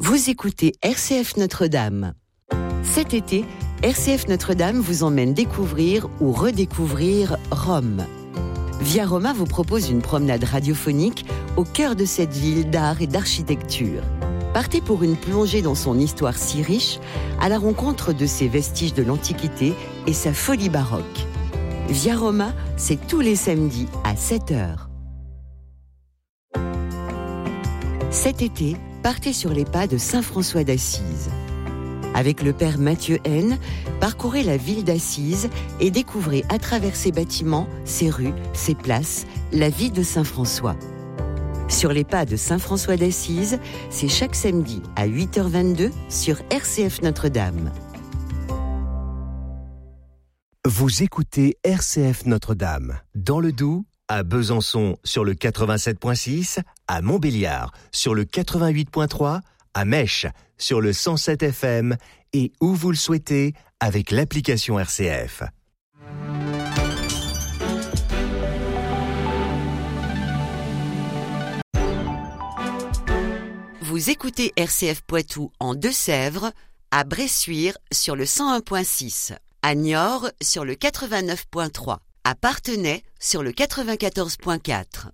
Vous écoutez RCF Notre-Dame. Cet été, RCF Notre-Dame vous emmène découvrir ou redécouvrir Rome. Via Roma vous propose une promenade radiophonique au cœur de cette ville d'art et d'architecture. Partez pour une plongée dans son histoire si riche, à la rencontre de ses vestiges de l'Antiquité et sa folie baroque. Via Roma, c'est tous les samedis à 7h. Cet été, partez sur les pas de Saint François d'Assise. Avec le père Mathieu Haine, parcourez la ville d'Assise et découvrez à travers ses bâtiments, ses rues, ses places, la vie de Saint François. Sur les pas de Saint François d'Assise, c'est chaque samedi à 8h22 sur RCF Notre-Dame. Vous écoutez RCF Notre-Dame, dans le Doubs, à Besançon sur le 87.6, à Montbéliard sur le 88.3, à Mèche sur le 107 FM et où vous le souhaitez avec l'application RCF. Vous écoutez RCF Poitou en Deux-Sèvres, à Bressuire sur le 101.6, à Niort sur le 89.3, à Parthenay sur le 94.4.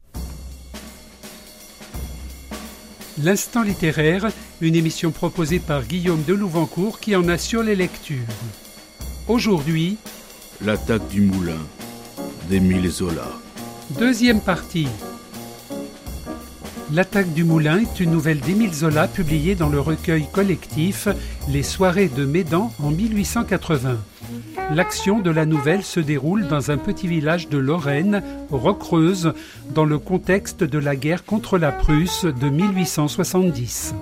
L'Instant littéraire, une émission proposée par Guillaume de Louvancourt qui en assure les lectures. Aujourd'hui, L'attaque du moulin d'Émile Zola. Deuxième partie. L'attaque du moulin est une nouvelle d'Émile Zola publiée dans le recueil collectif Les soirées de Médan en 1880. L'action de la nouvelle se déroule dans un petit village de Lorraine, Roquereuse, dans le contexte de la guerre contre la Prusse de 1870.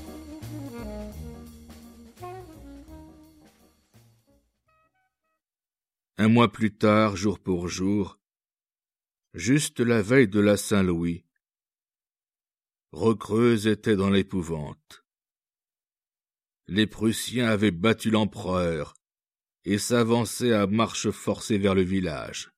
Un mois plus tard, jour pour jour, juste la veille de la Saint-Louis, Roquereuse était dans l'épouvante. Les Prussiens avaient battu l'empereur et s'avançaient à marche forcée vers le village.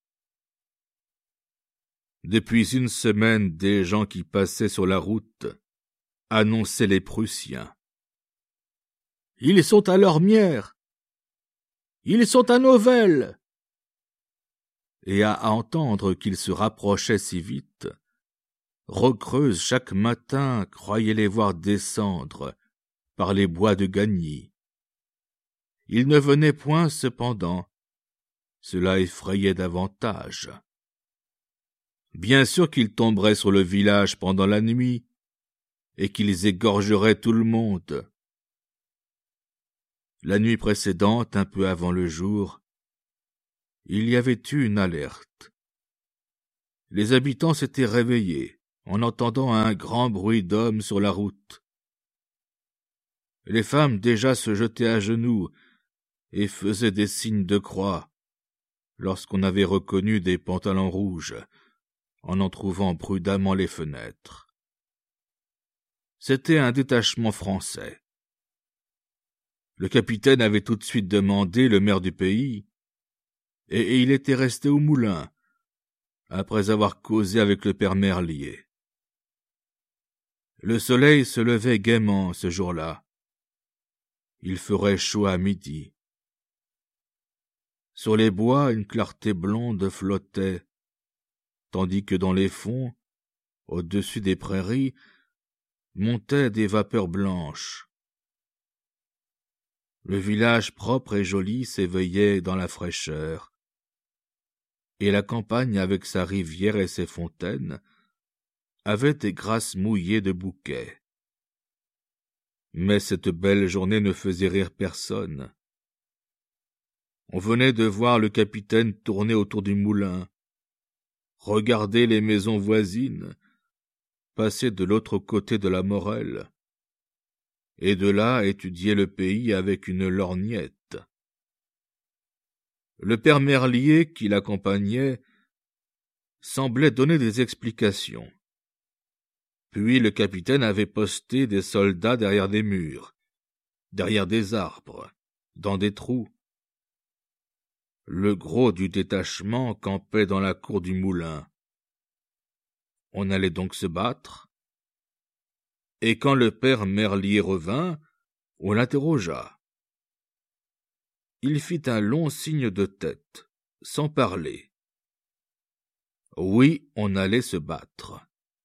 Depuis une semaine, des gens qui passaient sur la route annonçaient les Prussiens. « Ils sont à Lormière ! Ils sont à Novelle !» Et à entendre qu'ils se rapprochaient si vite, Roquereuse chaque matin croyait les voir descendre par les bois de Gagny. Ils ne venaient point cependant, cela effrayait davantage. Bien sûr qu'ils tomberaient sur le village pendant la nuit, et qu'ils égorgeraient tout le monde. La nuit précédente, un peu avant le jour, il y avait eu une alerte. Les habitants s'étaient réveillés en entendant un grand bruit d'hommes sur la route. Les femmes déjà se jetaient à genoux et faisaient des signes de croix lorsqu'on avait reconnu des pantalons rouges en trouvant prudemment les fenêtres. C'était un détachement français. Le capitaine avait tout de suite demandé le maire du pays, et il était resté au moulin, après avoir causé avec le père Merlier. Le soleil se levait gaiement ce jour-là. Il ferait chaud à midi. Sur les bois, une clarté blonde flottait, tandis que dans les fonds, au-dessus des prairies, montaient des vapeurs blanches. Le village propre et joli s'éveillait dans la fraîcheur, et la campagne avec sa rivière et ses fontaines avait des grâces mouillées de bouquets. Mais cette belle journée ne faisait rire personne. On venait de voir le capitaine tourner autour du moulin, regarder les maisons voisines, passer de l'autre côté de la Morelle, et de là étudier le pays avec une lorgnette. Le père Merlier, qui l'accompagnait, semblait donner des explications. Puis le capitaine avait posté des soldats derrière des murs, derrière des arbres, dans des trous. Le gros du détachement campait dans la cour du moulin. On allait donc se battre. Et quand le père Merlier revint, on l'interrogea. Il fit un long signe de tête, sans parler. Oui, on allait se battre.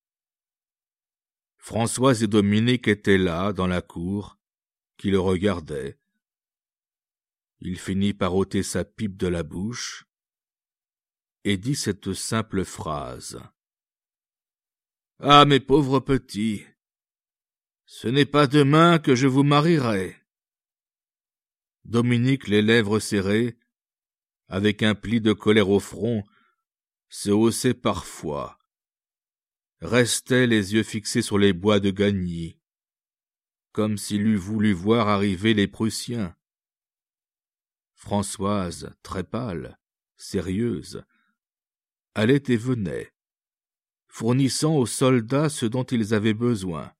Françoise et Dominique étaient là, dans la cour, qui le regardaient. Il finit par ôter sa pipe de la bouche et dit cette simple phrase. « Ah, mes pauvres petits, ce n'est pas demain que je vous marierai. » Dominique, les lèvres serrées, avec un pli de colère au front, se haussait parfois, restait les yeux fixés sur les bois de Gagny, comme s'il eût voulu voir arriver les Prussiens. Françoise, très pâle, sérieuse, allait et venait, fournissant aux soldats ce dont ils avaient besoin.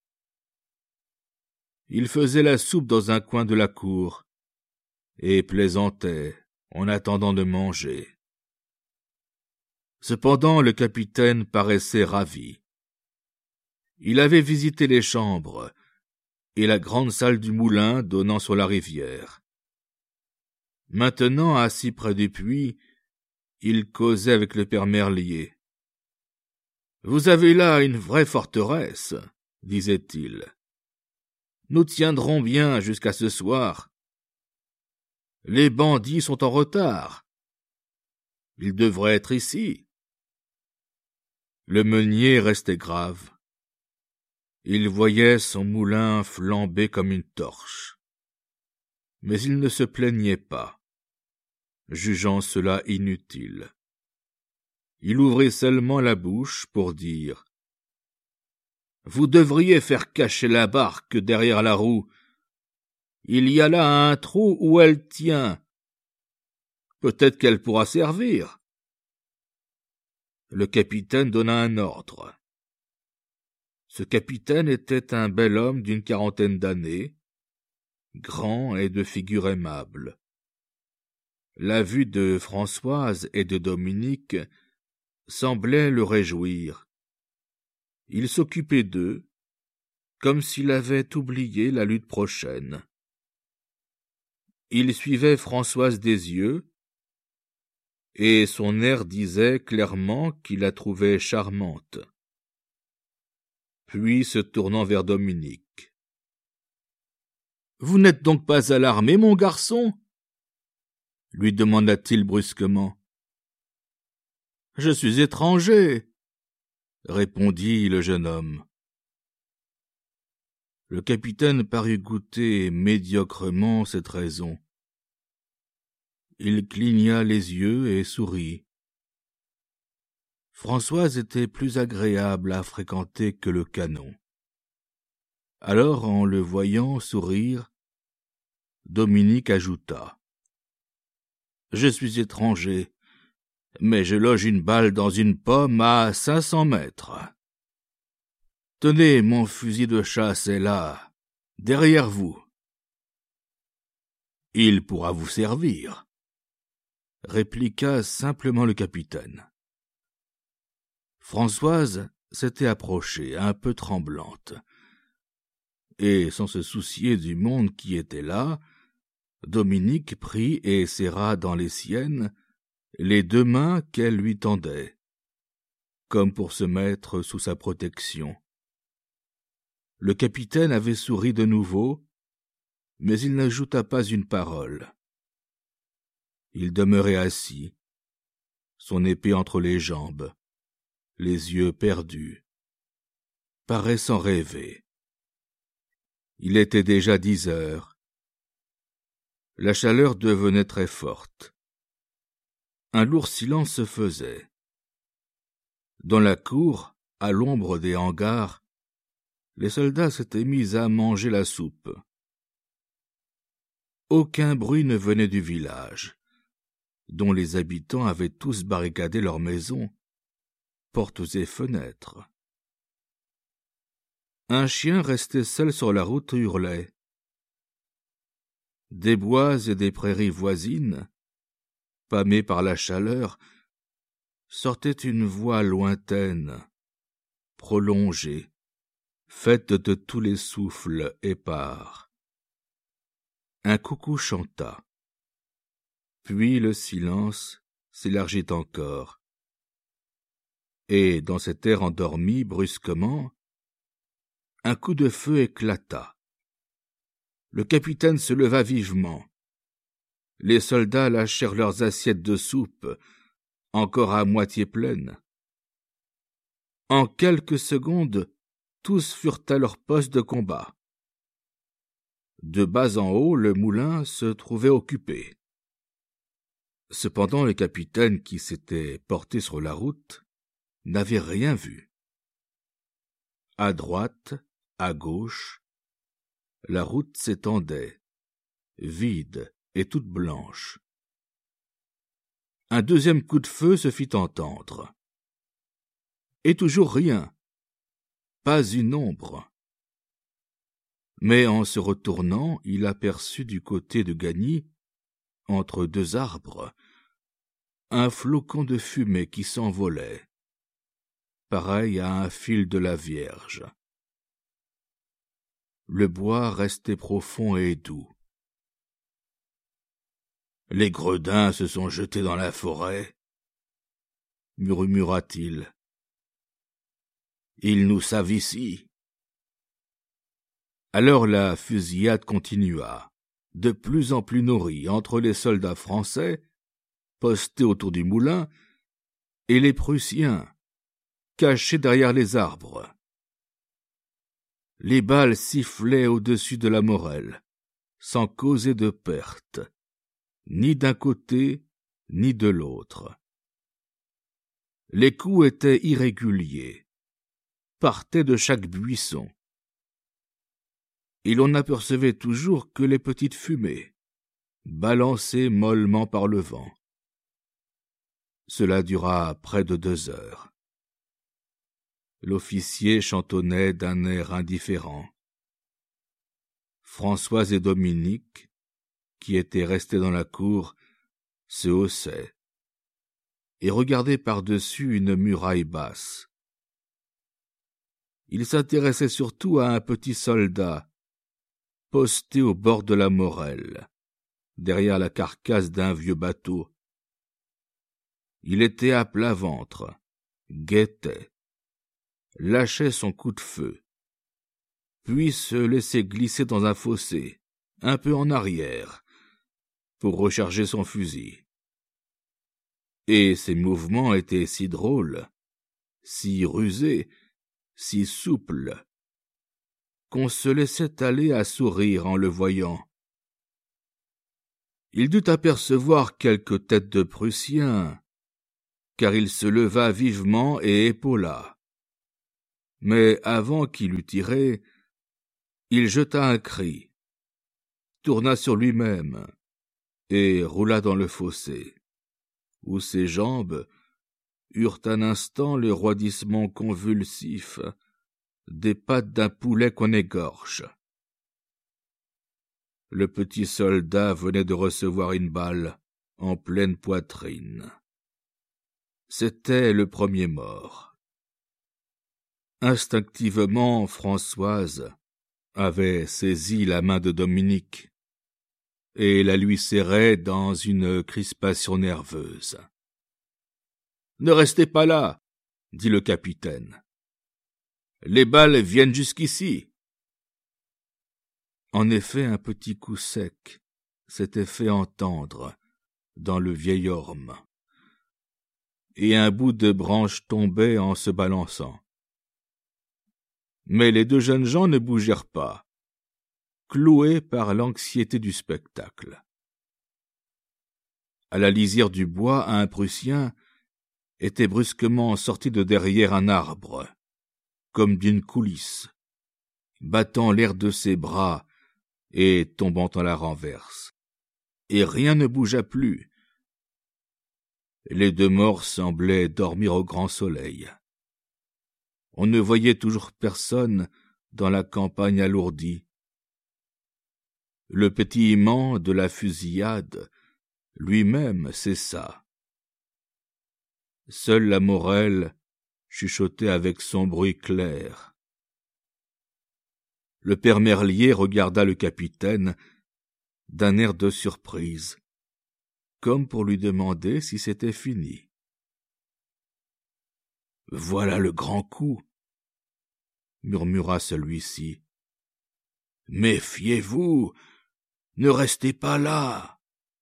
Il faisait la soupe dans un coin de la cour et plaisantait en attendant de manger. Cependant, le capitaine paraissait ravi. Il avait visité les chambres et la grande salle du moulin donnant sur la rivière. Maintenant, assis près du puits, il causait avec le père Merlier. « Vous avez là une vraie forteresse, » disait-il. « Nous tiendrons bien jusqu'à ce soir. Les bandits sont en retard. Ils devraient être ici. » Le meunier restait grave. Il voyait son moulin flamber comme une torche. Mais il ne se plaignait pas, jugeant cela inutile. Il ouvrit seulement la bouche pour dire « Vous devriez faire cacher la barque derrière la roue. Il y a là un trou où elle tient. Peut-être qu'elle pourra servir. » Le capitaine donna un ordre. Ce capitaine était un bel homme d'une 40aine d'années, grand et de figure aimable. La vue de Françoise et de Dominique semblait le réjouir. Il s'occupait d'eux, comme s'il avait oublié la lutte prochaine. Il suivait Françoise des yeux, et son air disait clairement qu'il la trouvait charmante. Puis, se tournant vers Dominique. « Vous n'êtes donc pas alarmé, mon garçon ?» lui demanda-t-il brusquement. « Je suis étranger, » répondit le jeune homme. Le capitaine parut goûter médiocrement cette raison. Il cligna les yeux et sourit. Françoise était plus agréable à fréquenter que le canon. Alors, en le voyant sourire, Dominique ajouta. « Je suis étranger, mais je loge une balle dans une pomme à 500 mètres. Tenez, mon fusil de chasse est là, derrière vous. Il pourra vous servir, » répliqua simplement le capitaine. Françoise s'était approchée, un peu tremblante, et sans se soucier du monde qui était là, Dominique prit et serra dans les siennes les deux mains qu'elle lui tendait, comme pour se mettre sous sa protection. Le capitaine avait souri de nouveau, mais il n'ajouta pas une parole. Il demeurait assis, son épée entre les jambes, les yeux perdus, paraissant rêver. Il était déjà 10 heures. La chaleur devenait très forte. Un lourd silence se faisait. Dans la cour, à l'ombre des hangars, les soldats s'étaient mis à manger la soupe. Aucun bruit ne venait du village, dont les habitants avaient tous barricadé leurs maisons, portes et fenêtres. Un chien resté seul sur la route hurlait. Des bois et des prairies voisines, pâmées par la chaleur, sortait une voix lointaine, prolongée, faite de tous les souffles épars. Un coucou chanta. Puis le silence s'élargit encore. Et dans cet air endormi, brusquement, un coup de feu éclata. Le capitaine se leva vivement. Les soldats lâchèrent leurs assiettes de soupe, encore à moitié pleines. En quelques secondes, tous furent à leur poste de combat. De bas en haut, le moulin se trouvait occupé. Cependant, le capitaine, qui s'était porté sur la route, n'avait rien vu. À droite, à gauche, la route s'étendait, vide et toute blanche. Un deuxième coup de feu se fit entendre. Et toujours rien, pas une ombre. Mais en se retournant, il aperçut du côté de Gagny, entre deux arbres, un flocon de fumée qui s'envolait, pareil à un fil de la Vierge. Le bois restait profond et doux. Les gredins se sont jetés dans la forêt, murmura-t-il. Ils nous savent ici. Alors la fusillade continua, de plus en plus nourrie entre les soldats français, postés autour du moulin, et les Prussiens, cachés derrière les arbres. Les balles sifflaient au-dessus de la Morelle, sans causer de perte, ni d'un côté, ni de l'autre. Les coups étaient irréguliers, partaient de chaque buisson, et l'on n'apercevait toujours que les petites fumées, balancées mollement par le vent. Cela dura près de 2 heures. L'officier chantonnait d'un air indifférent. Françoise et Dominique, qui étaient restés dans la cour, se haussaient et regardaient par-dessus une muraille basse. Ils s'intéressaient surtout à un petit soldat, posté au bord de la Morelle, derrière la carcasse d'un vieux bateau. Il était à plat ventre, guettait, lâchait son coup de feu, puis se laissait glisser dans un fossé, un peu en arrière, pour recharger son fusil. Et ses mouvements étaient si drôles, si rusés, si souples, qu'on se laissait aller à sourire en le voyant. Il dut apercevoir quelques têtes de Prussiens, car il se leva vivement et épaula. Mais avant qu'il eût tiré, il jeta un cri, tourna sur lui-même et roula dans le fossé, où ses jambes eurent un instant le roidissement convulsif des pattes d'un poulet qu'on égorge. Le petit soldat venait de recevoir une balle en pleine poitrine. C'était le premier mort. Instinctivement, Françoise avait saisi la main de Dominique et la lui serrait dans une crispation nerveuse. « Ne restez pas là !» dit le capitaine. « Les balles viennent jusqu'ici. » En effet, un petit coup sec s'était fait entendre dans le vieil orme, et un bout de branche tombait en se balançant. Mais les 2 jeunes gens ne bougèrent pas, cloués par l'anxiété du spectacle. À la lisière du bois, un Prussien était brusquement sorti de derrière un arbre, comme d'une coulisse, battant l'air de ses bras et tombant à la renverse. Et rien ne bougea plus. Les 2 morts semblaient dormir au grand soleil. On ne voyait toujours personne dans la campagne alourdie. Le pétillement de la fusillade lui-même cessa. Seule la Morelle chuchotait avec son bruit clair. Le père Merlier regarda le capitaine d'un air de surprise, comme pour lui demander si c'était fini. « Voilà le grand coup !» murmura celui-ci. « Méfiez-vous, ne restez pas là !»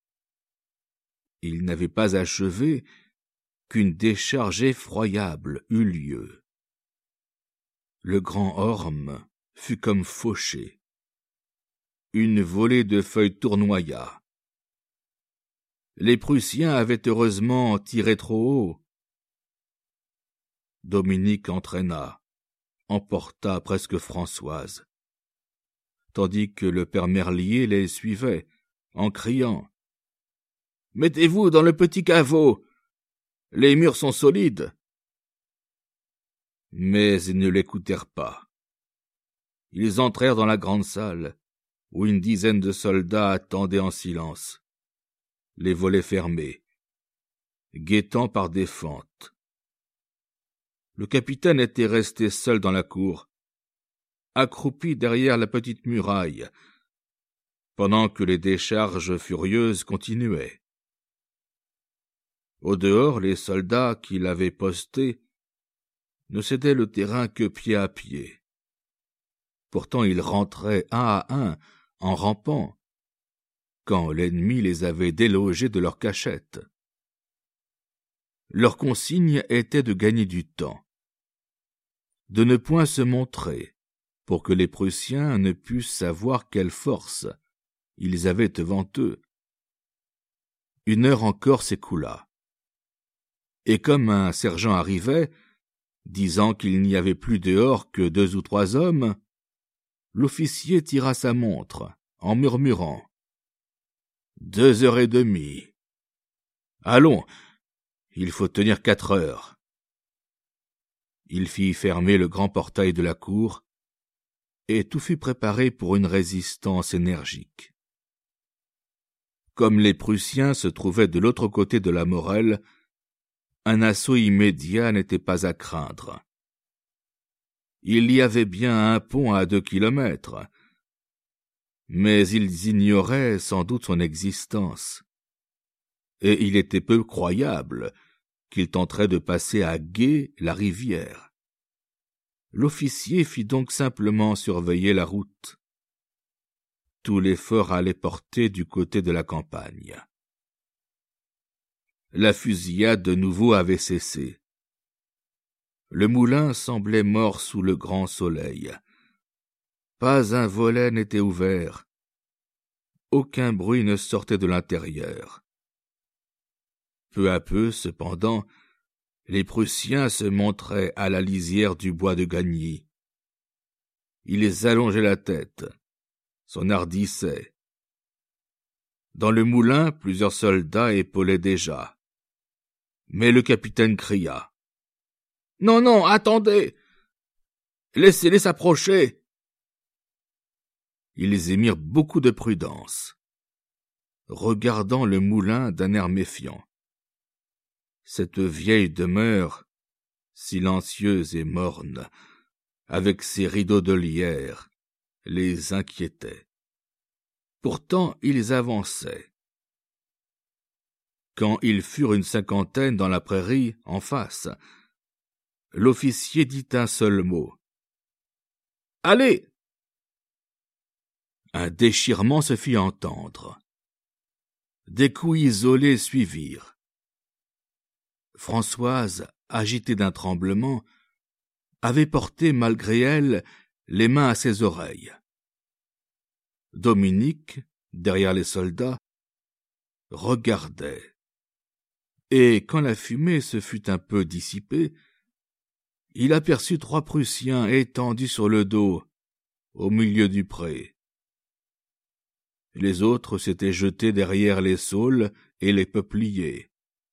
Il n'avait pas achevé qu'une décharge effroyable eut lieu. Le grand orme fut comme fauché. Une volée de feuilles tournoya. Les Prussiens avaient heureusement tiré trop haut. Dominique entraîna, emporta presque Françoise, tandis que le père Merlier les suivait, en criant « Mettez-vous dans le petit caveau, les murs sont solides !» Mais ils ne l'écoutèrent pas. Ils entrèrent dans la grande salle, où une dizaine de soldats attendaient en silence, les volets fermés, guettant par des fentes. Le capitaine était resté seul dans la cour, accroupi derrière la petite muraille, pendant que les décharges furieuses continuaient. Au dehors, les soldats qui l'avaient posté ne cédaient le terrain que pied à pied. Pourtant ils rentraient un à un, en rampant, quand l'ennemi les avait délogés de leur cachette. Leur consigne était de gagner du temps, de ne point se montrer, pour que les Prussiens ne pussent savoir quelle force ils avaient devant eux. 1 heure encore s'écoula, et comme un sergent arrivait, disant qu'il n'y avait plus dehors que 2 ou 3 hommes, l'officier tira sa montre, en murmurant « 2h30. Allons, il faut tenir 4 heures. » Il fit fermer le grand portail de la cour, et tout fut préparé pour une résistance énergique. Comme les Prussiens se trouvaient de l'autre côté de la Morelle, un assaut immédiat n'était pas à craindre. Il y avait bien un pont à 2 kilomètres, mais ils ignoraient sans doute son existence, et il était peu croyable qu'ils tenteraient de passer à gué la rivière. L'officier fit donc simplement surveiller la route. Tout l'effort allait porter du côté de la campagne. La fusillade de nouveau avait cessé. Le moulin semblait mort sous le grand soleil. Pas un volet n'était ouvert. Aucun bruit ne sortait de l'intérieur. Peu à peu, cependant, les Prussiens se montraient à la lisière du bois de Gagny. Ils allongeaient la tête, s'enhardissaient. Dans le moulin, plusieurs soldats épaulaient déjà. Mais le capitaine cria. « Non, non, attendez! Laissez-les s'approcher !» Ils émirent beaucoup de prudence, regardant le moulin d'un air méfiant. Cette vieille demeure, silencieuse et morne, avec ses rideaux de lierre, les inquiétait. Pourtant, ils avançaient. Quand ils furent une 50aine dans la prairie, en face, l'officier dit un seul mot. « Allez !» Un déchirement se fit entendre. Des coups isolés suivirent. Françoise, agitée d'un tremblement, avait porté, malgré elle, les mains à ses oreilles. Dominique, derrière les soldats, regardait. Et quand la fumée se fut un peu dissipée, il aperçut 3 Prussiens étendus sur le dos, au milieu du pré. Les autres s'étaient jetés derrière les saules et les peupliers.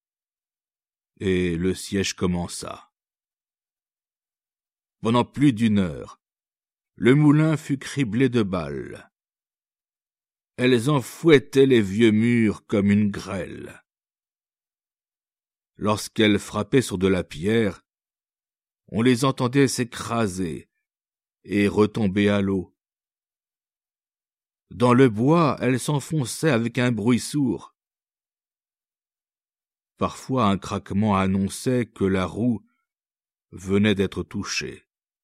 Et le siège commença. Pendant plus d'1 heure, le moulin fut criblé de balles. Elles en fouettaient les vieux murs comme une grêle. Lorsqu'elles frappaient sur de la pierre, on les entendait s'écraser et retomber à l'eau, Dans le bois, elle s'enfonçait avec un bruit sourd. Parfois, un craquement annonçait que la roue venait d'être touchée.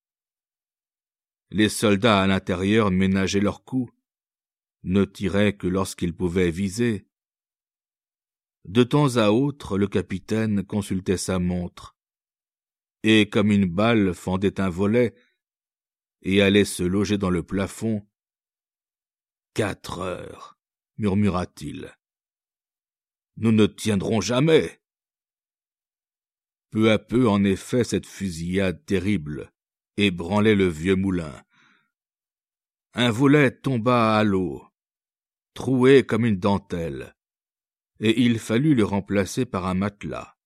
Les soldats à l'intérieur ménageaient leurs coups, ne tiraient que lorsqu'ils pouvaient viser. De temps à autre, le capitaine consultait sa montre, et comme une balle fendait un volet et allait se loger dans le plafond, « 4 heures, murmura-t-il. Nous ne tiendrons jamais. Peu à peu, en effet, cette fusillade terrible ébranlait le vieux moulin. Un volet tomba à l'eau, troué comme une dentelle, et il fallut le remplacer par un matelas.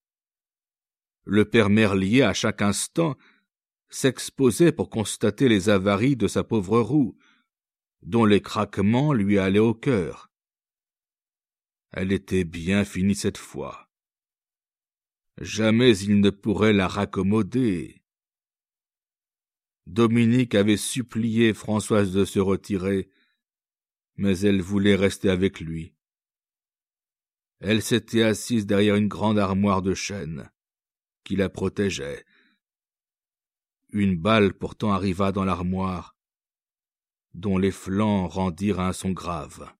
Le père Merlier, à chaque instant, s'exposait pour constater les avaries de sa pauvre roue, dont les craquements lui allaient au cœur. Elle était bien finie cette fois. Jamais il ne pourrait la raccommoder. Dominique avait supplié Françoise de se retirer, mais elle voulait rester avec lui. Elle s'était assise derrière une grande armoire de chêne qui la protégeait. Une balle pourtant arriva dans l'armoire, dont les flancs rendirent un son grave.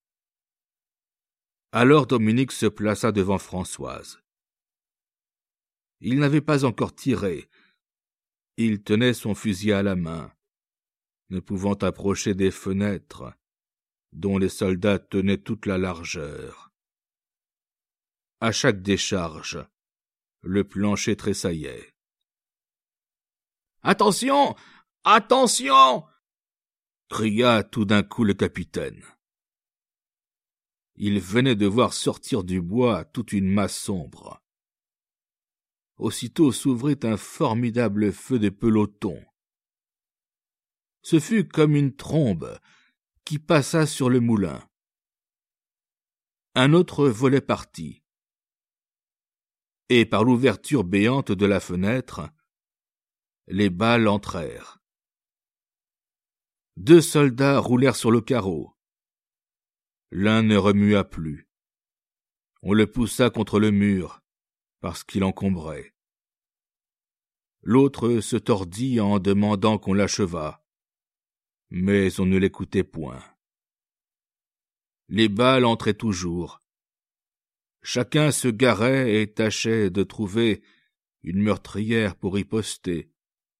Alors Dominique se plaça devant Françoise. Il n'avait pas encore tiré. Il tenait son fusil à la main, ne pouvant approcher des fenêtres, dont les soldats tenaient toute la largeur. À chaque décharge, le plancher tressaillait. « Attention! Attention !» cria tout d'un coup le capitaine. Il venait de voir sortir du bois toute une masse sombre. Aussitôt s'ouvrit un formidable feu de peloton. Ce fut comme une trombe qui passa sur le moulin. Un autre volet partit, et par l'ouverture béante de la fenêtre, les balles entrèrent. 2 soldats roulèrent sur le carreau. L'un ne remua plus. On le poussa contre le mur, parce qu'il encombrait. L'autre se tordit en demandant qu'on l'achevât, mais on ne l'écoutait point. Les balles entraient toujours. Chacun se garait et tâchait de trouver une meurtrière pour riposter.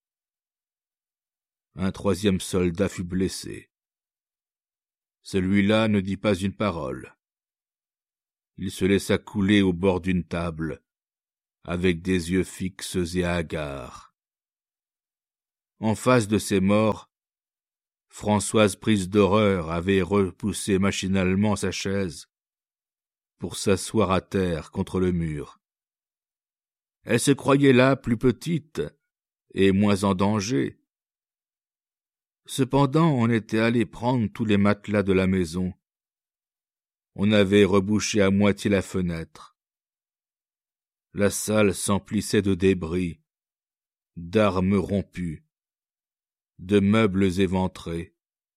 Un 3e soldat fut blessé. Celui-là ne dit pas une parole. Il se laissa couler au bord d'une table, avec des yeux fixes et hagards. En face de ces morts, Françoise, prise d'horreur, avait repoussé machinalement sa chaise pour s'asseoir à terre contre le mur. Elle se croyait là plus petite et moins en danger. Cependant, on était allé prendre tous les matelas de la maison. On avait rebouché à moitié la fenêtre. La salle s'emplissait de débris, d'armes rompues, de meubles éventrés.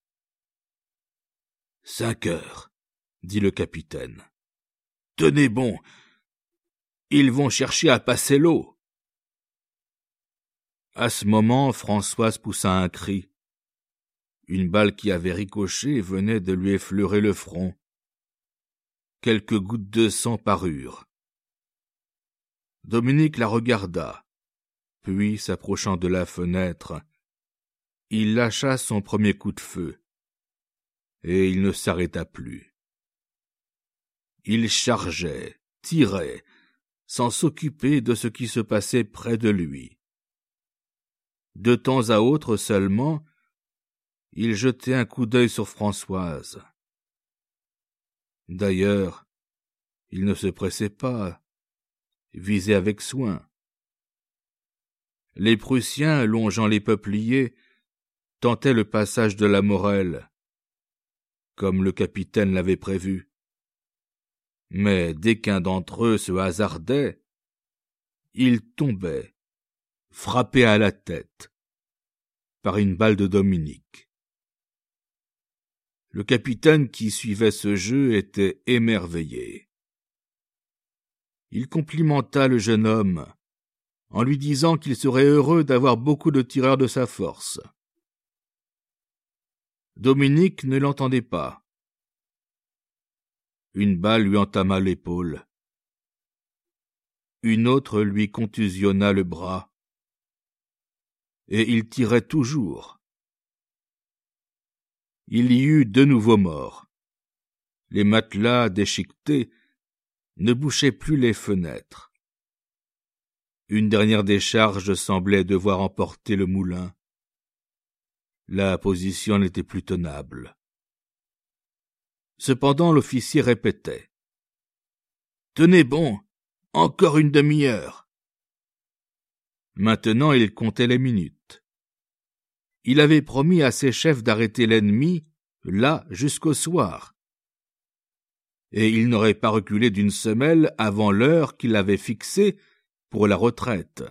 5 heures, dit le capitaine. Tenez bon, ils vont chercher à passer l'eau. À ce moment, Françoise poussa un cri. Une balle qui avait ricoché venait de lui effleurer le front. Quelques gouttes de sang parurent. Dominique la regarda, puis, s'approchant de la fenêtre, il lâcha son premier coup de feu, et il ne s'arrêta plus. Il chargeait, tirait, sans s'occuper de ce qui se passait près de lui. De temps à autre seulement, il jetait un coup d'œil sur Françoise. D'ailleurs, il ne se pressait pas, visait avec soin. Les Prussiens, longeant les peupliers, tentaient le passage de la Morelle, comme le capitaine l'avait prévu. Mais dès qu'un d'entre eux se hasardait, il tombait, frappé à la tête, par une balle de Dominique. Le capitaine qui suivait ce jeu était émerveillé. Il complimenta le jeune homme en lui disant qu'il serait heureux d'avoir beaucoup de tireurs de sa force. Dominique ne l'entendait pas. Une balle lui entama l'épaule. Une autre lui contusionna le bras. Et il tirait toujours. Il y eut de nouveaux morts. Les matelas déchiquetés ne bouchaient plus les fenêtres. Une dernière décharge semblait devoir emporter le moulin. La position n'était plus tenable. Cependant, l'officier répétait « Tenez bon, encore une demi-heure !» Maintenant, il comptait les minutes. Il avait promis à ses chefs d'arrêter l'ennemi, là, jusqu'au soir. Et il n'aurait pas reculé d'une semelle avant l'heure qu'il avait fixée pour la retraite.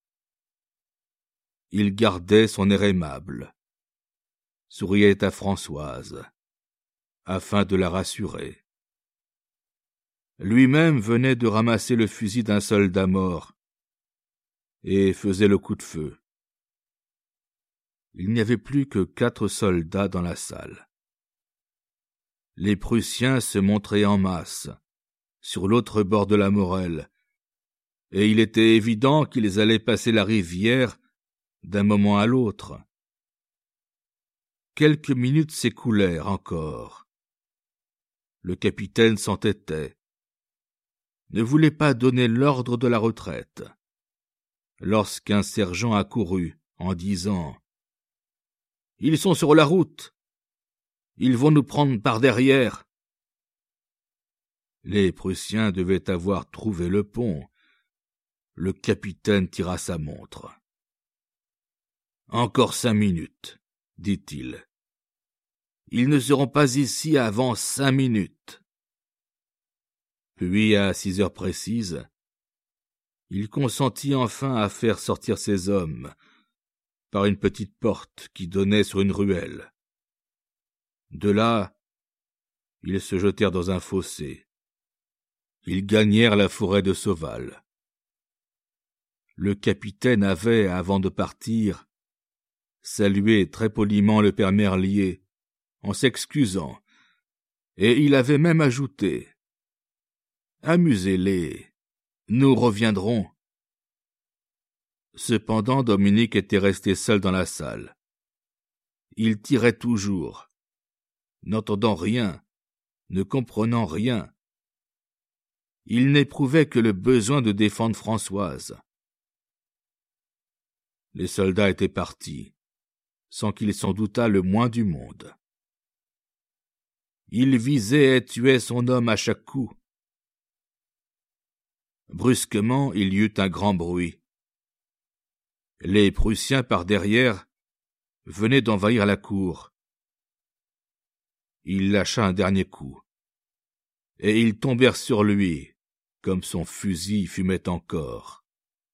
Il gardait son air aimable, souriait à Françoise, afin de la rassurer. Lui-même venait de ramasser le fusil d'un soldat mort et faisait le coup de feu. Il n'y avait plus que 4 soldats dans la salle. Les Prussiens se montraient en masse, sur l'autre bord de la Morelle, et il était évident qu'ils allaient passer la rivière d'un moment à l'autre. Quelques minutes s'écoulèrent encore. Le capitaine s'entêtait, ne voulait pas donner l'ordre de la retraite, lorsqu'un sergent accourut en disant « Ils sont sur la route. Ils vont nous prendre par derrière. » Les Prussiens devaient avoir trouvé le pont. Le capitaine tira sa montre. « Encore 5 minutes, dit-il. Ils ne seront pas ici avant 5 minutes. » Puis, à 6 heures précises, il consentit enfin à faire sortir ses hommes par une petite porte qui donnait sur une ruelle. De là, ils se jetèrent dans un fossé. Ils gagnèrent la forêt de Sauval. Le capitaine avait, avant de partir, salué très poliment le père Merlier, en s'excusant, et il avait même ajouté « Amusez-les, nous reviendrons. » Cependant, Dominique était resté seul dans la salle. Il tirait toujours, n'entendant rien, ne comprenant rien. Il n'éprouvait que le besoin de défendre Françoise. Les soldats étaient partis, sans qu'il s'en doutât le moins du monde. Il visait et tuait son homme à chaque coup. Brusquement, il y eut un grand bruit. Les Prussiens, par derrière, venaient d'envahir la cour. Il lâcha un dernier coup, et ils tombèrent sur lui, comme son fusil fumait encore.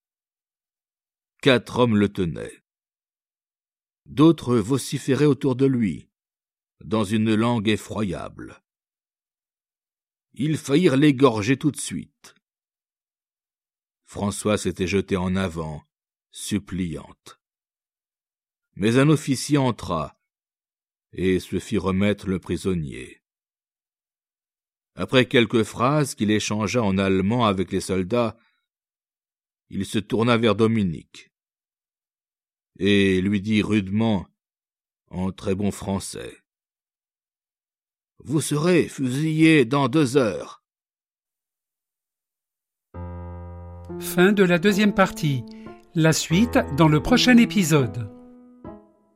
4 hommes le tenaient. D'autres vociféraient autour de lui, dans une langue effroyable. Ils faillirent l'égorger tout de suite. François s'était jetée en avant, suppliante. Mais un officier entra et se fit remettre le prisonnier. Après quelques phrases qu'il échangea en allemand avec les soldats, il se tourna vers Dominique et lui dit rudement, en très bon français, « Vous serez fusillé dans 2 heures. » Fin de la 2e partie. La suite dans le prochain épisode.